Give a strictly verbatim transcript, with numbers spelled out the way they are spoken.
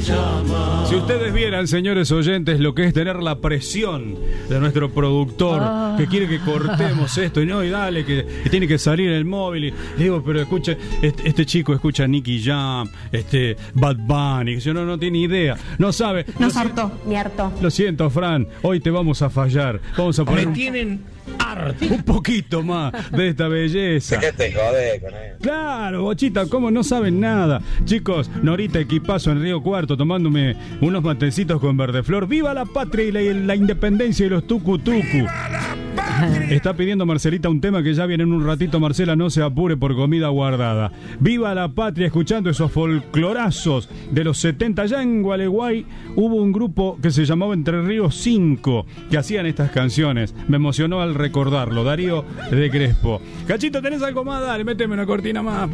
llama. Si ustedes vieran, señores oyentes, lo que es tener la presión de nuestro productor, oh. que quiere que cortemos esto y no, y dale, que, que tiene que salir el móvil. Y le digo, pero escuche, este, este chico escucha Nicky Jam, este Bad Bunny, que yo no, no tiene idea, no sabe. Nos hartó. Me hartó. Lo siento, Fran, hoy te vamos a fallar. Vamos a poner Me un, tienen harto. un poquito más de esta belleza. ¿Qué te jode con él? Claro, Bochita, ¿cómo no saben nada? Chicos, Norita Equipazo en Río Cuarto, tomándome unos matecitos con Verdeflor. ¡Viva la patria y la, la independencia de los tucu tucu! Está pidiendo Marcelita un tema que ya viene en un ratito. Marcela, no se apure por comida guardada. ¡Viva la patria! Escuchando esos folclorazos de los setenta. Ya en Gualeguay hubo un grupo que se llamaba Entre Ríos cinco que hacían estas canciones. Me emocionó al recordarlo. Darío de Crespo. Cachito, ¿tenés algo más? Dale, méteme una cortina más.